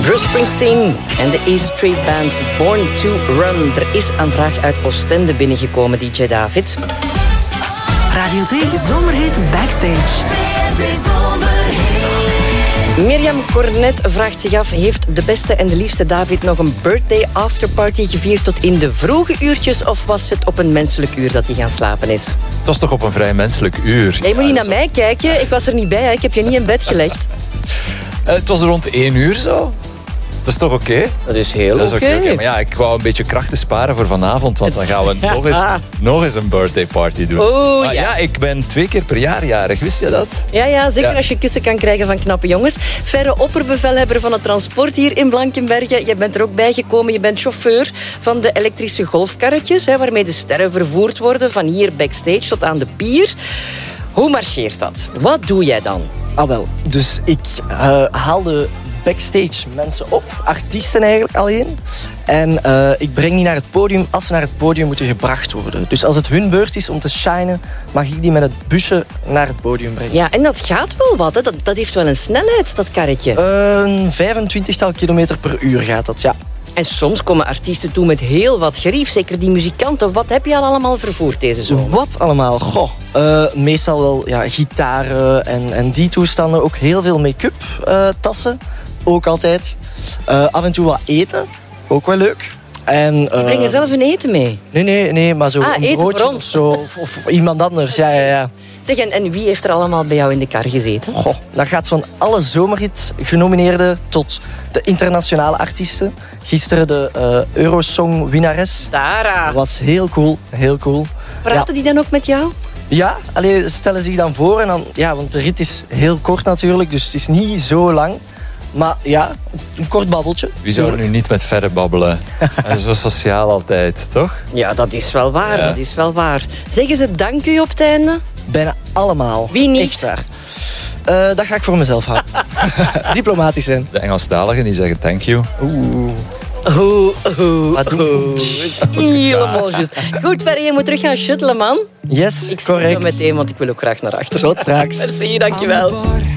Bruce Springsteen en de E Street Band Born to Run. Er is een vraag uit Oostende binnengekomen, DJ David. Radio 2 Zomerhit Backstage. Mirjam Cornet vraagt zich af, heeft de beste en de liefste David nog een birthday afterparty gevierd tot in de vroege uurtjes, of was het op een menselijk uur dat hij gaan slapen is? Het was toch op een vrij menselijk uur. Je moet niet naar mij kijken, ik was er niet bij, hè. Ik heb je niet in bed gelegd. Het was rond 1 uur zo. Dat is toch oké? Dat is heel oké. Maar ja, ik wou een beetje krachten sparen voor vanavond, want dan gaan we nog eens een birthday party doen. Oh, ja. Ik ben 2 keer per jaar jarig, wist je dat? Ja, zeker als je kussen kan krijgen van knappe jongens. Verre opperbevelhebber van het transport hier in Blankenberge. Je bent er ook bij gekomen. Je bent chauffeur van de elektrische golfkarretjes, waarmee de sterren vervoerd worden van hier backstage tot aan de pier. Hoe marcheert dat? Wat doe jij dan? Wel, dus ik haalde backstage mensen op, artiesten eigenlijk alleen. En ik breng die naar het podium als ze naar het podium moeten gebracht worden. Dus als het hun beurt is om te shinen, mag ik die met het busje naar het podium brengen. Ja, en dat gaat wel wat, hè? Dat heeft wel een snelheid, dat karretje. Een 25-tal kilometer per uur gaat dat, ja. En soms komen artiesten toe met heel wat gerief, zeker die muzikanten. Wat heb je al allemaal vervoerd deze zomer? Wat allemaal? Meestal wel gitaren en die toestanden. Ook heel veel make-up tassen, ook altijd. Af en toe wat eten, ook wel leuk. Je brengt zelf een eten mee? Nee, maar zo een eten broodje voor ons. of zo, of iemand anders. Ja. Zeg, en wie heeft er allemaal bij jou in de kar gezeten? Dat gaat van alle zomerhit genomineerden tot de internationale artiesten. Gisteren de Eurosong-winnares. Tara. Dat was heel cool. Praten die dan ook met jou? Ja, ze stellen zich dan voor. En dan, want de rit is heel kort natuurlijk, dus het is niet zo lang. Maar ja, een kort babbeltje. Wie zou er nu niet met verre babbelen? En zo sociaal altijd, toch? Ja, dat is wel waar. Zeggen ze dank u op het einde? Bijna allemaal. Wie niet? Echt waar. Dat ga ik voor mezelf houden. Diplomatisch zijn. De Engelstaligen die zeggen thank you. Helemaal juist. Goed, Ferry, je moet terug gaan shuttelen, man. Yes, ik zie je zo meteen, want ik wil ook graag naar achter. Tot straks. Merci, dankjewel.